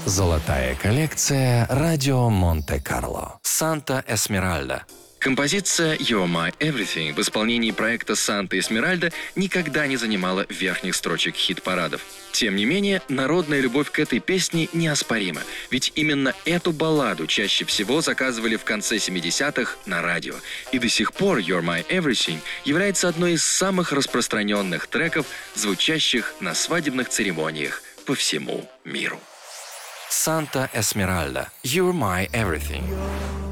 Золотая коллекция «Радио Монте-Карло». «Санта Эсмеральда». Композиция «You're My Everything» в исполнении проекта «Санта Эсмеральда» никогда не занимала верхних строчек хит-парадов. Тем не менее, народная любовь к этой песне неоспорима, ведь именно эту балладу чаще всего заказывали в конце 70-х на радио. И до сих пор «You're My Everything» является одной из самых распространенных треков, звучащих на свадебных церемониях по всему миру. «Санта Эсмеральда» «You're My Everything».